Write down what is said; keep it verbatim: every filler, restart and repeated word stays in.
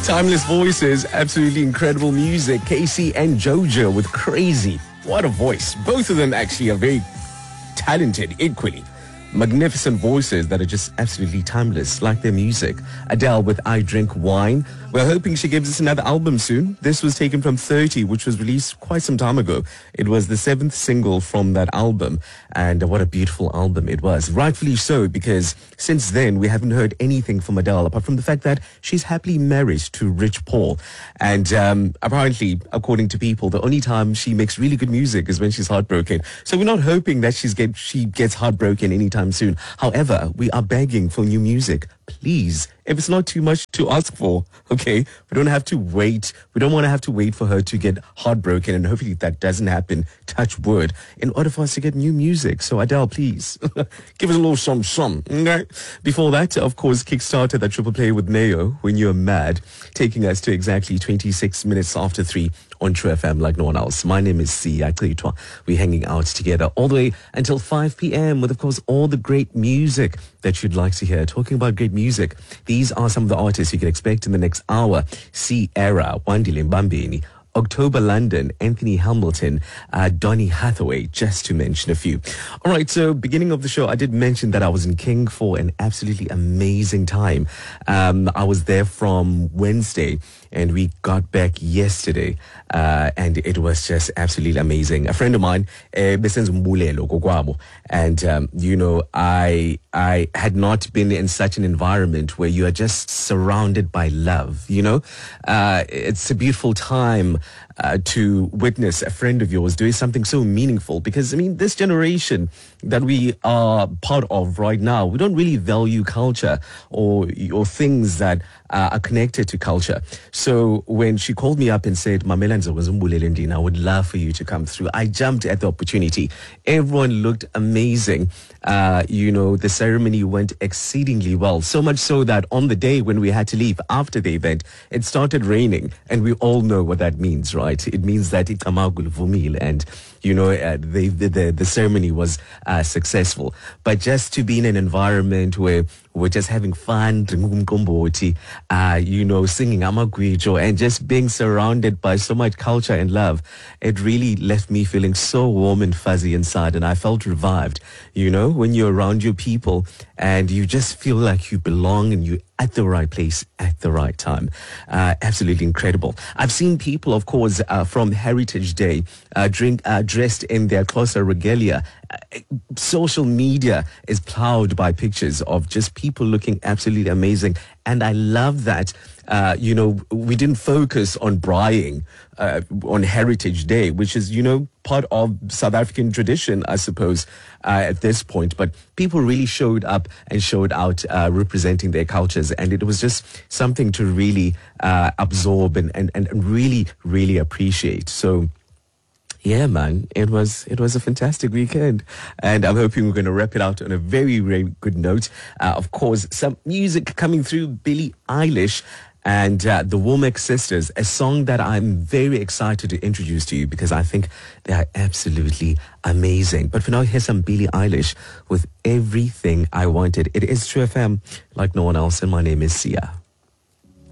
Timeless voices, absolutely incredible music. Casey and Jojo with Crazy. What a voice. Both of them actually are very talented equally. Magnificent voices that are just absolutely timeless, like their music. Adele with I Drink Wine. We're hoping she gives us another album soon. This was taken from thirty, which was released quite some time ago. It was the seventh single from that album, and what a beautiful album it was. Rightfully so, because since then we haven't heard anything from Adele, apart from the fact that she's happily married to Rich Paul. And um, apparently, according to people, the only time she makes really good music is when she's heartbroken. So we're not hoping that she's get, she gets heartbroken anytime soon. However, we are begging for new music. Please, if it's not too much to ask for, okay, we don't have to wait. We don't want to have to wait for her to get heartbroken, and hopefully that doesn't happen, touch wood, in order for us to get new music. So Adele, please, give us a little some some. Okay? Before that, of course, kickstarted that triple play with Neo, When You're Mad, taking us to exactly twenty-six minutes after three on True F M like no one else. My name is Sia Klitwa. We're hanging out together all the way until five p.m. with, of course, all the great music that you'd like to hear. Talking about great music, these are some of the artists you can expect in the next hour. Sierra, Wandile Mbambeni, October London, Anthony Hamilton, uh, Donny Hathaway, just to mention a few. All right, so beginning of the show, I did mention that I was in King for an absolutely amazing time. Um, I was there from Wednesday, and we got back yesterday, uh, and it was just absolutely amazing. A friend of mine, uh, and um, you know, I I had not been in such an environment where you are just surrounded by love. You know, uh, it's a beautiful time uh, to witness a friend of yours doing something so meaningful. Because I mean, this generation that we are part of right now, we don't really value culture or or things that uh, are connected to culture. So when she called me up and said, Mamela Nzobulelendina, I would love for you to come through, I jumped at the opportunity. Everyone looked amazing. Uh, you know, the ceremony went exceedingly well. So much so that on the day when we had to leave after the event, it started raining. And we all know what that means, right? It means that ikamagul vumil, and you know, uh, the, the the ceremony was uh, successful. But just to be in an environment where we're just having fun, uh, you know, singing amagwijo, and just being surrounded by so much culture and love, it really left me feeling so warm and fuzzy inside, and I felt revived. You know, when you're around your people and you just feel like you belong and you're at the right place at the right time. Uh, absolutely incredible. I've seen people, of course, uh, from Heritage Day uh, drink, uh, dressed in their Xhosa regalia. Uh, social media is plowed by pictures of just people looking absolutely amazing. And I love that, uh, you know, we didn't focus on braaiing uh, on Heritage Day, which is, you know, part of South African tradition, I suppose, uh, at this point. But people really showed up and showed out, uh, representing their cultures. And it was just something to really uh, absorb and, and, and really, really appreciate. So, yeah, man, it was it was a fantastic weekend, and I'm hoping we're going to wrap it out on a very, very good note. Uh, of course, some music coming through, Billie Eilish and uh, the Womack Sisters, a song that I'm very excited to introduce to you because I think they are absolutely amazing. But for now, here's some Billie Eilish with Everything I Wanted. It is True F M like no one else, and my name is Sia.